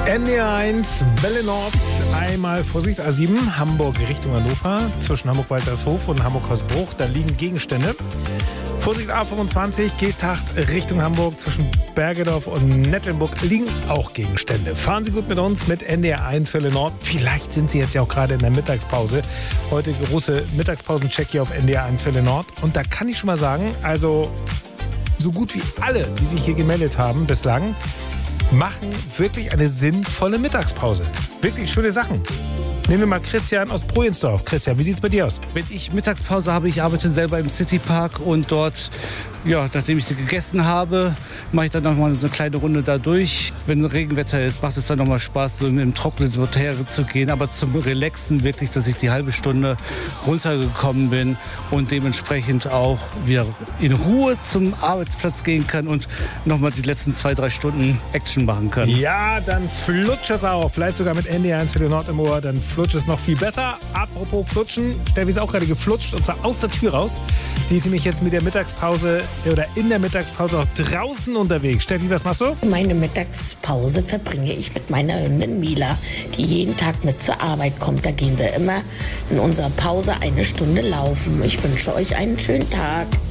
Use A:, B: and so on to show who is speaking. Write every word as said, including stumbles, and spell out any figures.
A: N D R eins, Welle Nord, einmal Vorsicht, A sieben, Hamburg Richtung Hannover, zwischen Hamburg-Waltershof und Hamburg-Hausbruch, da liegen Gegenstände. Vorsicht, A fünfundzwanzig, Geesthacht Richtung Hamburg, zwischen Bergedorf und Nettlenburg liegen auch Gegenstände. Fahren Sie gut mit uns, mit N D R eins, Welle Nord. Vielleicht sind Sie jetzt ja auch gerade in der Mittagspause. Heute große Mittagspausen-Check hier auf N D R eins, Welle Nord. Und da kann ich schon mal sagen, also so gut wie alle, die sich hier gemeldet haben bislang, machen wirklich eine sinnvolle Mittagspause. Wirklich schöne Sachen. Nehmen wir mal Christian aus Projensdorf. Christian, wie sieht es bei dir aus?
B: Wenn ich Mittagspause habe, ich arbeite selber im Citypark und dort, ja, nachdem ich gegessen habe, mache ich dann noch mal eine kleine Runde da durch. Wenn Regenwetter ist, macht es dann noch mal Spaß, so im Trockenen zu gehen. Aber zum Relaxen wirklich, dass ich die halbe Stunde runtergekommen bin und dementsprechend auch wieder in Ruhe zum Arbeitsplatz gehen kann und noch mal die letzten zwei, drei Stunden Action machen kann.
A: Ja, dann flutscht es auch. Vielleicht sogar mit N D R eins für den Nord im Ohr. Dann flutscht es noch viel besser. Apropos flutschen, Steffi ist auch gerade geflutscht und zwar aus der Tür raus. Die ist nämlich jetzt mit der Mittagspause oder in der Mittagspause auch draußen unterwegs. Steffi, was machst du?
C: Meine Mittagspause verbringe ich mit meiner Hündin Mila, die jeden Tag mit zur Arbeit kommt. Da gehen wir immer in unserer Pause eine Stunde laufen. Ich wünsche euch einen schönen Tag.